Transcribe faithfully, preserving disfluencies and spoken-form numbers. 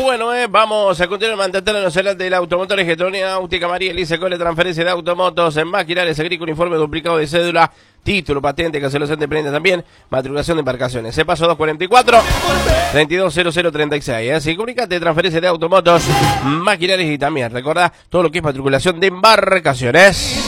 bueno, eh, vamos a continuar manteniendo los celulares del automotor Getronia, Náutica, María Elise Cole, transferencia de automotos, en maquinarias, agrícola, informe duplicado de cédula, título, patente, cancelación de prenda también, matriculación de embarcaciones. Se pasó dos cuarenta y cuatro, treinta y dos cero cero treinta y seis. Así, comunicate, transferencia de automotos, maquinarias y también, recordá todo lo que es matriculación de embarcaciones.